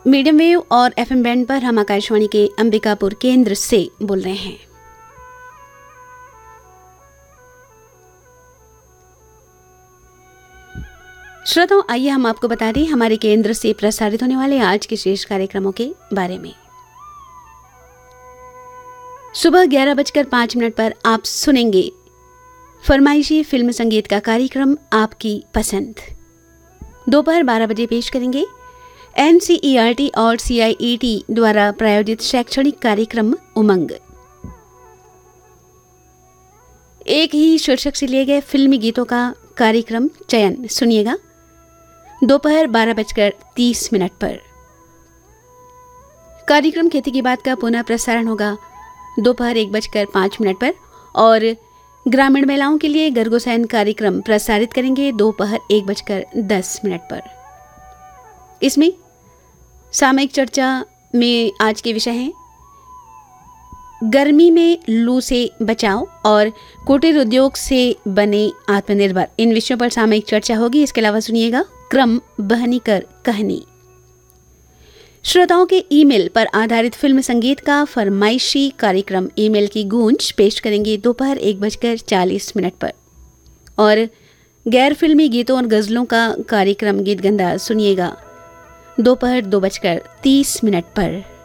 Medium wave और FM band पर हम आकाशवाणी के अंबिकापुर केंद्र से बोल रहे हैं। श्रोताओं, आइए हम आपको बता दें हमारे केंद्र से प्रसारित होने वाले आज के शेष कार्यक्रमों के बारे में। सुबह 11:05 पर आप सुनेंगे फरमाइशी फिल्म संगीत का कार्यक्रम आपकी पसंद। दोपहर 12 बजे पेश करेंगे NCERT और CIET द्वारा प्रायोजित शैक्षणिक कार्यक्रम उमंग। एक ही शीर्षक से लिए गए फिल्मी गीतों का कार्यक्रम चयन सुनिएगा दोपहर 12:30 पर। कार्यक्रम खेती की बात का पुनः प्रसारण होगा दोपहर 1:05 पर और ग्रामीण महिलाओं के लिए गर्गोसैन कार्यक्रम प्रसारित करेंगे दोपहर 1:10 पर। इसमें सामयिक चर्चा में आज के विषय हैं गर्मी में लू से बचाव और कुटीर उद्योग से बने आत्मनिर्भर। इन विषयों पर सामयिक चर्चा होगी। इसके अलावा सुनिएगा क्रम बहनी कर कहानी। श्रोताओं के ईमेल पर आधारित फिल्म संगीत का फरमाइशी कार्यक्रम ईमेल की गूंज पेश करेंगे दोपहर 1:40 पर और गैर फिल्मी गीतों और गजलों का कार्यक्रम गीत गंदा सुनिएगा दोपहर 2:30 पर।